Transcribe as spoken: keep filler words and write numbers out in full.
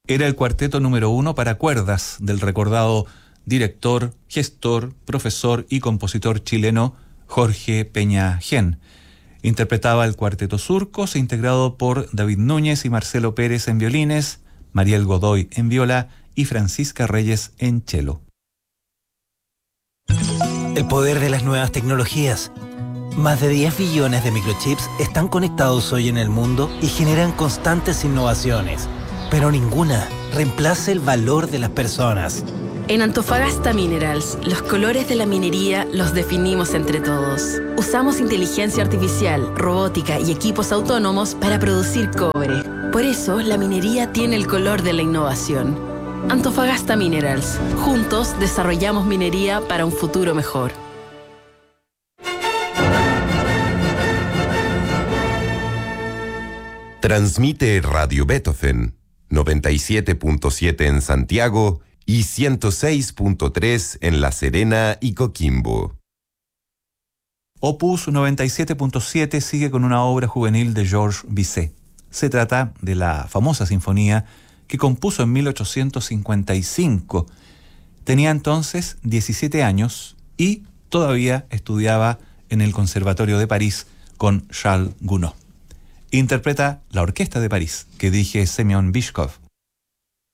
Era el cuarteto número uno para cuerdas del recordado director, gestor, profesor y compositor chileno Jorge Peña Gen. Interpretaba el Cuarteto Surcos, integrado por David Núñez y Marcelo Pérez en violines, Mariel Godoy en viola y Francisca Reyes en cello. El poder de las nuevas tecnologías. Más de diez billones de microchips están conectados hoy en el mundo y generan constantes innovaciones, pero ninguna reemplaza el valor de las personas. En Antofagasta Minerals, los colores de la minería los definimos entre todos. Usamos inteligencia artificial, robótica y equipos autónomos para producir cobre. Por eso, la minería tiene el color de la innovación. Antofagasta Minerals. Juntos desarrollamos minería para un futuro mejor. Transmite Radio Beethoven, noventa y siete punto siete en Santiago y ciento seis punto tres en La Serena y Coquimbo. Opus noventa y siete punto siete sigue con una obra juvenil de Georges Bizet. Se trata de la famosa sinfonía que compuso en mil ochocientos cincuenta y cinco. Tenía entonces diecisiete años y todavía estudiaba en el Conservatorio de París con Charles Gounod. Interpreta la Orquesta de París, que dirige Semyon Bychkov.